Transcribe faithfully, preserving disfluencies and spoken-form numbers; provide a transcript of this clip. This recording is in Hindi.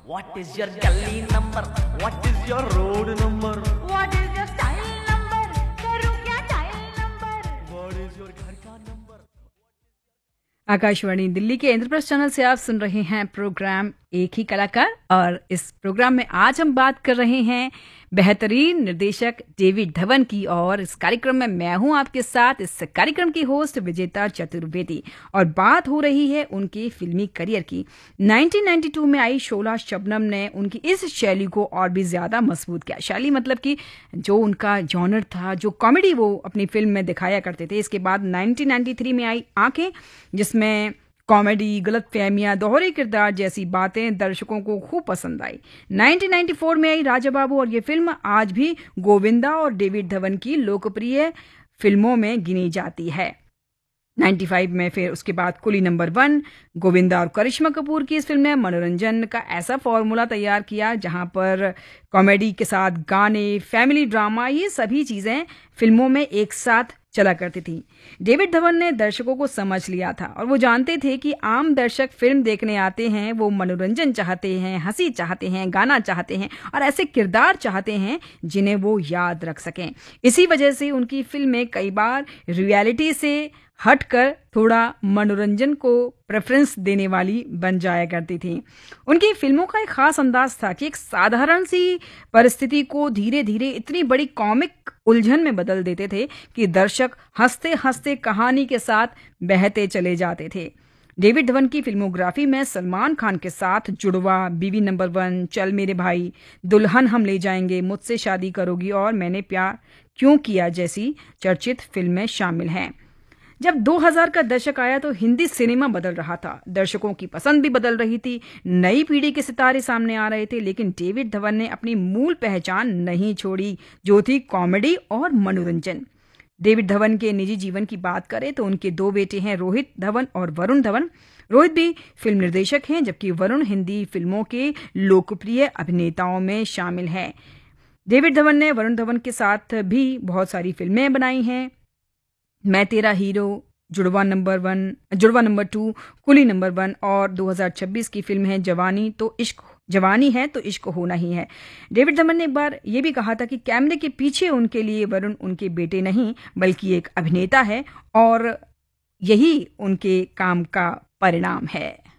What is your gully number? What is your road number? What is your style number? करूँ क्या style number? What is your घर का number? आकाशवाणी दिल्ली के इंद्रप्रस्थ चैनल से आप सुन रहे हैं प्रोग्राम एक ही कलाकार, और इस प्रोग्राम में आज हम बात कर रहे हैं बेहतरीन निर्देशक डेविड धवन की। और इस कार्यक्रम में मैं हूं आपके साथ, इस कार्यक्रम की होस्ट विजेता चतुर्वेदी, और बात हो रही है उनके फिल्मी करियर की। नाइनटीन नाइंटी टू में आई शोला शबनम ने उनकी इस शैली को और भी ज्यादा मजबूत किया। शैली मतलब कि जो उनका जॉनर था, जो कॉमेडी वो अपनी फिल्म में दिखाया करते थे। इसके बाद नाइनटीन नाइंटी थ्री में आई आंखें, जिसमें कॉमेडी, गलत फहमियां, दोहरे किरदार जैसी बातें दर्शकों को खूब पसंद आई। नाइनटीन नाइंटी फोर में आई राजा बाबू, और ये फिल्म आज भी गोविंदा और डेविड धवन की लोकप्रिय फिल्मों में गिनी जाती है। नाइंटी फाइव में फिर उसके बाद कुली नंबर वन, गोविंदा और करिश्मा कपूर की इस फिल्म ने मनोरंजन का ऐसा फॉर्मूला तैयार किया जहां पर कॉमेडी के साथ गाने, फैमिली ड्रामा, ये सभी चीजें फिल्मों में एक साथ चला करती थी। डेविड धवन ने दर्शकों को समझ लिया था, और वो जानते थे कि आम दर्शक फिल्म देखने आते हैं, वो मनोरंजन चाहते हैं, हंसी चाहते हैं, गाना चाहते हैं, और ऐसे किरदार चाहते हैं जिन्हें वो याद रख सकें। इसी वजह से उनकी फिल्में कई बार रियलिटी से हटकर थोड़ा मनोरंजन को प्रेफरेंस देने वाली बन जाया करती थी। उनकी फिल्मों का एक खास अंदाज था कि एक साधारण सी परिस्थिति को धीरे धीरे इतनी बड़ी कॉमिक उलझन में बदल देते थे कि दर्शक हंसते हंसते कहानी के साथ बहते चले जाते थे। डेविड धवन की फिल्मोग्राफी में सलमान खान के साथ जुड़वा, बीवी नंबर वन, चल मेरे भाई, दुल्हन हम ले जाएंगे, मुझसे शादी करोगी और मैंने प्यार क्यों किया जैसी चर्चित फिल्में शामिल हैं। जब दो हज़ार का दशक आया तो हिंदी सिनेमा बदल रहा था, दर्शकों की पसंद भी बदल रही थी, नई पीढ़ी के सितारे सामने आ रहे थे, लेकिन डेविड धवन ने अपनी मूल पहचान नहीं छोड़ी, जो थी कॉमेडी और मनोरंजन। डेविड धवन के निजी जीवन की बात करें तो उनके दो बेटे हैं, रोहित धवन और वरुण धवन। रोहित भी फिल्म निर्देशक हैं, जबकि वरुण हिंदी फिल्मों के लोकप्रिय अभिनेताओं में शामिल हैं। डेविड धवन ने वरुण धवन के साथ भी बहुत सारी फिल्में बनाई हैं। मैं तेरा हीरो, जुड़वा नंबर वन, जुड़वा नंबर टू, कुली नंबर वन, और दो हज़ार छब्बीस की फिल्म है जवानी तो इश्क जवानी है तो इश्क होना ही है। डेविड धवन ने एक बार ये भी कहा था कि कैमरे के पीछे उनके लिए वरुण उनके बेटे नहीं बल्कि एक अभिनेता है, और यही उनके काम का परिणाम है।